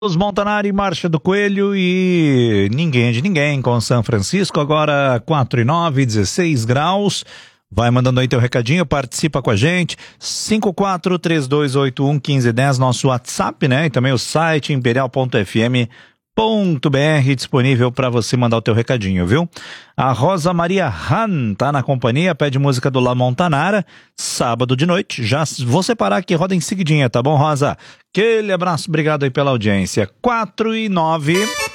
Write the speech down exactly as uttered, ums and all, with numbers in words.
Os Montanari, Marcha do Coelho e Ninguém é de Ninguém com São Francisco, agora quatro e nove, dezesseis graus. Vai mandando aí teu recadinho, participa com a gente, cinco quatro três dois oito um um cinco um zero, nosso WhatsApp, né? E também o site imperial ponto f m ponto b r disponível para você mandar o teu recadinho, viu? A Rosa Maria Han tá na companhia, pede música do La Montanara, sábado de noite. Já vou separar aqui, roda em seguidinha, tá bom, Rosa? Aquele abraço, obrigado aí pela audiência. quatro e nove.